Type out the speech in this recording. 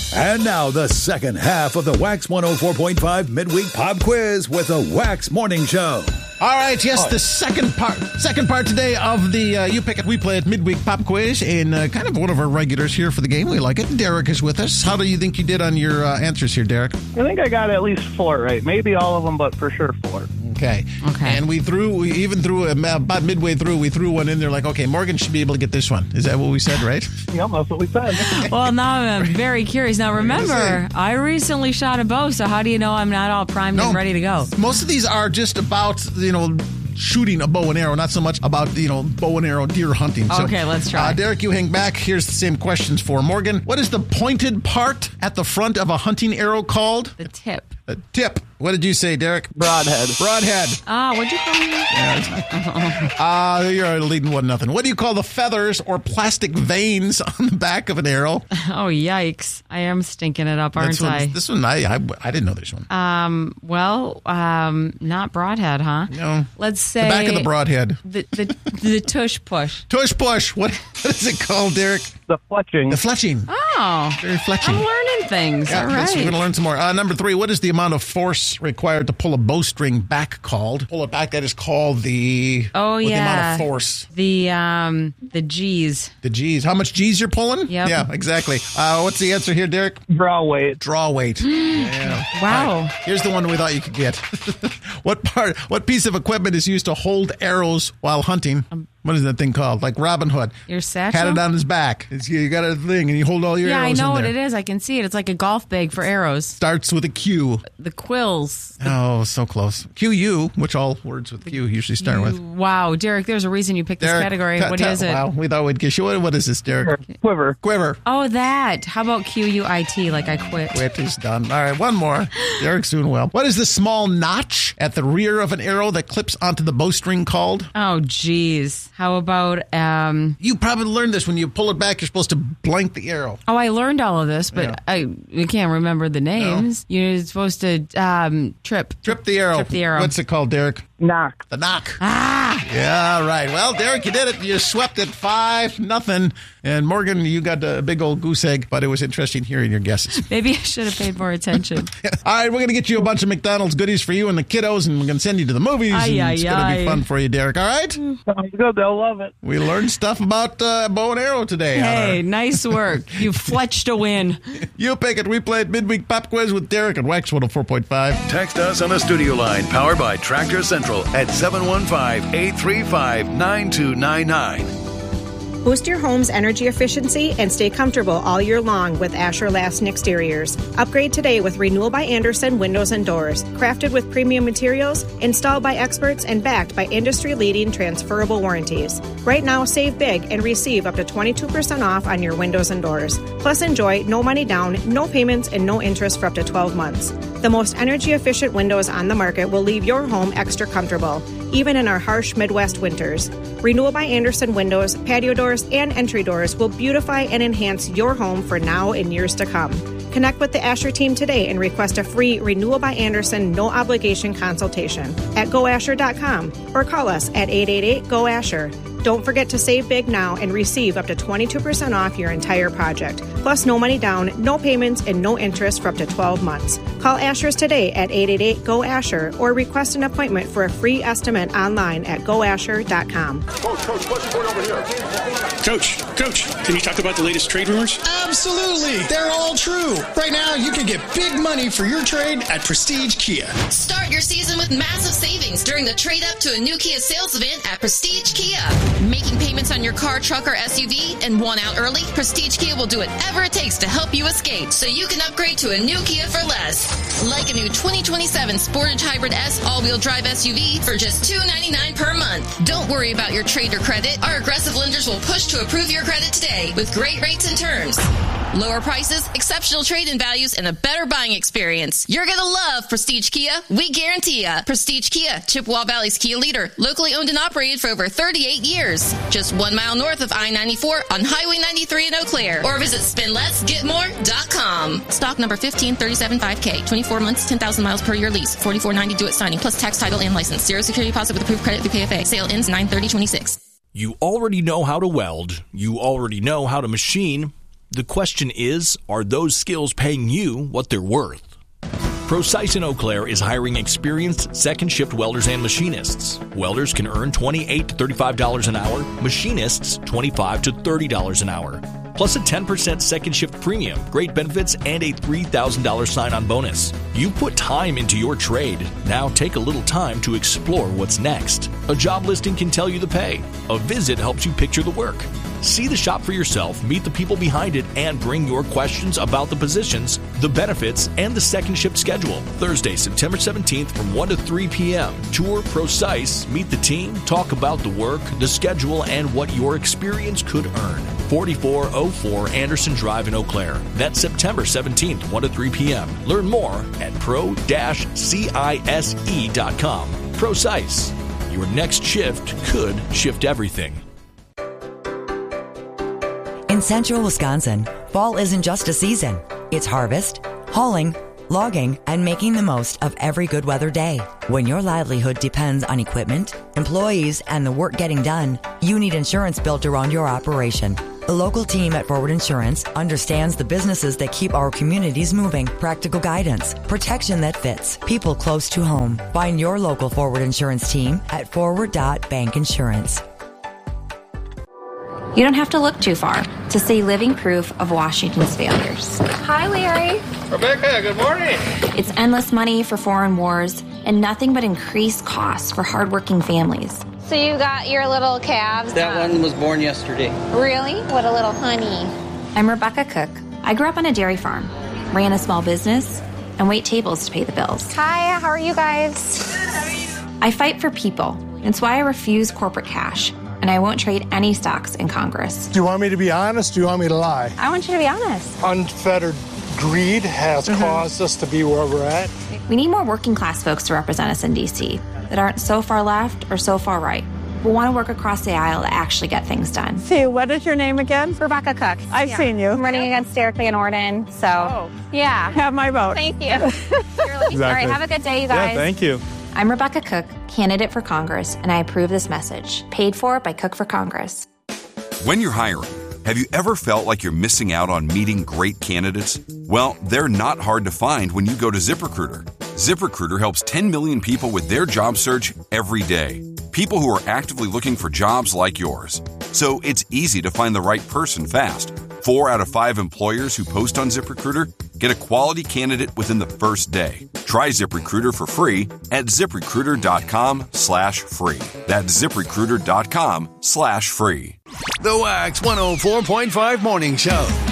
And now the second half of the Wax 104.5 Midweek Pop Quiz with the Wax Morning Show. All right, yes, the second part today of the You Pick It, We Play It Midweek Pop Quiz, and kind of one of our regulars here for the game. We like it. Derek is with us. How do you think you did on your answers here, Derek? I think I got at least 4 right. Maybe all of them, but for sure 4. Okay. And we even threw about midway through, we threw one in there like, okay, Morgan should be able to get this one. Is that what we said, right? Yeah, that's what we said. Well, now I'm very curious. Now, remember, I recently shot a bow, so how do you know I'm not all primed and ready to go? Most of these are just about, shooting a bow and arrow, not so much about, bow and arrow deer hunting. So, okay, let's try. Derek, you hang back. Here's the same questions for Morgan. What is the pointed part at the front of a hunting arrow called? The tip. A tip. What did you say, Derek? Broadhead. Broadhead. What'd you call me? You're leading 1-0. What do you call the feathers or plastic veins on the back of an arrow? Oh, yikes. I am stinking it up, aren't I? This one, I didn't know this one. Not broadhead, huh? No. Let's say... The back of the broadhead. The tush push. Tush push. What is it called, Derek? The fletching. The fletching. Oh. Very fletching. I'm learning things. Yeah, all right. We're going to learn some more. Number 3, what is the amount of force required to pull a bowstring back called? Pull it back, that is called the... Oh, yeah. The amount of force. The G's. The G's. How much G's you're pulling? Yep. Yeah, exactly. What's the answer here, Derek? Draw weight. Draw weight. Yeah. Wow. Right. Here's the one we thought you could get. What piece of equipment is used to hold arrows while hunting? What is that thing called? Like Robin Hood. Your satchel? Had it on his back. You got a thing, and you hold all your arrows in there. Yeah, I know what it is. I can see it. It's like a golf bag for arrows. Starts with a Q. The quills. Oh, so close. QU, which all words with Q usually start with. Wow, Derek, there's a reason you picked this category. What is it? Wow, we thought we'd get you. What is this, Derek? Quiver. Quiver. Oh, that. How about QUIT, like I quit? Quit is done. All right, one more. Derek's doing well. What is the small notch at the rear of an arrow that clips onto the bowstring called? Oh, geez. How about... You probably learned this when you pull it back. You're supposed to blank the arrow. Oh, I learned all of this, but I can't remember the names. No. You're supposed to trip. Trip the arrow. Trip the arrow. What's it called, Derek? Knock. The knock. Ah! Yeah, right. Well, Derek, you did it. You swept it 5-0. And Morgan, you got a big old goose egg, but it was interesting hearing your guesses. Maybe I should have paid more attention. All right, we're going to get you a bunch of McDonald's goodies for you and the kiddos, and we're going to send you to the movies. It's going to be fun for you, Derek. All right? Sounds good. They'll love it. We learned stuff about bow and arrow today. Hey, nice work. You fletched a win. You Pick It. We played Midweek Pop Quiz with Derek at Wax 104.5. Text us on the studio line powered by Tractor Central at 715-835-9299. Boost your home's energy efficiency and stay comfortable all year long with Asher Lasting Exteriors. Upgrade today with Renewal by Andersen Windows and Doors. Crafted with premium materials, installed by experts, and backed by industry-leading transferable warranties. Right now, save big and receive up to 22% off on your windows and doors. Plus, enjoy no money down, no payments, and no interest for up to 12 months. The most energy-efficient windows on the market will leave your home extra comfortable, even in our harsh Midwest winters. Renewal by Andersen windows, patio doors, and entry doors will beautify and enhance your home for now and years to come. Connect with the Asher team today and request a free Renewal by Andersen no-obligation consultation at goasher.com or call us at 888-GO-ASHER. Don't forget to save big now and receive up to 22% off your entire project. Plus, no money down, no payments, and no interest for up to 12 months. Call Asher's today at 888-GO-ASHER or request an appointment for a free estimate online at goasher.com. Coach, what's going over here? Coach, can you talk about the latest trade rumors? Absolutely. They're all true. Right now, you can get big money for your trade at Prestige Kia. Start your season with massive savings during the trade up to a new Kia sales event at Prestige Kia. Making payments on your car, truck, or SUV and want out early? Prestige Kia will do whatever it takes to help you escape so you can upgrade to a new Kia for less. Like a new 2027 Sportage Hybrid S all-wheel drive SUV for just $299 per month. Don't worry about your trade or credit. Our aggressive lenders will push to approve your credit today with great rates and terms. Lower prices, exceptional trade-in values, and a better buying experience. You're going to love Prestige Kia. We guarantee ya. Prestige Kia, Chippewa Valley's Kia leader. Locally owned and operated for over 38 years. Just 1 mile north of I-94 on Highway 93 in Eau Claire. Or visit spendlessgetmore.com. Stock number 15375K. 24 months, 10,000 miles per year lease. $44.90 due at signing, plus tax, title, and license. Zero security deposit with approved credit through PFA. Sale ends 9/30/26. You already know how to weld. You already know how to machine. The question is, are those skills paying you what they're worth? Precise in Eau Claire is hiring experienced second-shift welders and machinists. Welders can earn $28 to $35 an hour, machinists $25 to $30 an hour, plus a 10% second-shift premium, great benefits, and a $3,000 sign-on bonus. You put time into your trade. Now take a little time to explore what's next. A job listing can tell you the pay. A visit helps you picture the work. See the shop for yourself, meet the people behind it, and bring your questions about the positions, the benefits, and the second shift schedule. Thursday, September 17th from 1 to 3 p.m. Tour Precise, meet the team, talk about the work, the schedule, and what your experience could earn. 4404 Anderson Drive in Eau Claire. That's September 17th, 1 to 3 p.m. Learn more at pro-cise.com. Precise. Your next shift could shift everything. In central Wisconsin, fall isn't just a season. It's harvest, hauling, logging, and making the most of every good weather day. When your livelihood depends on equipment, employees, and the work getting done, you need insurance built around your operation. The local team at Forward Insurance understands the businesses that keep our communities moving. Practical guidance, protection that fits, people close to home. Find your local Forward Insurance team at forward.bank insurance. You don't have to look too far to see living proof of Washington's failures. Hi, Larry. Rebecca, good morning. It's endless money for foreign wars and nothing but increased costs for hardworking families. So you got your little calves? That one was born yesterday. Really? What a little honey. I'm Rebecca Cook. I grew up on a dairy farm, ran a small business, and wait tables to pay the bills. Hi, how are you guys? Good, how are you? I fight for people. It's why I refuse corporate cash. And I won't trade any stocks in Congress. Do you want me to be honest? Do you want me to lie? I want you to be honest. Unfettered greed has caused us to be where we're at. We need more working class folks to represent us in D.C. that aren't so far left or so far right, but want to work across the aisle to actually get things done. See, what is your name again? Rebecca Cook. I've seen you. I'm running against Derek Van Orden, so yeah. Have my vote. Thank you. Exactly. All right, have a good day, you guys. Yeah, thank you. I'm Rebecca Cook, candidate for Congress, and I approve this message. Paid for by Cook for Congress. When you're hiring, have you ever felt like you're missing out on meeting great candidates? Well, they're not hard to find when you go to ZipRecruiter. ZipRecruiter helps 10 million people with their job search every day. People who are actively looking for jobs like yours. So it's easy to find the right person fast. 4 out of 5 employers who post on ZipRecruiter get a quality candidate within the first day. Try ZipRecruiter for free at ZipRecruiter.com/free. That's ZipRecruiter.com/free. The Wax 104.5 Morning Show.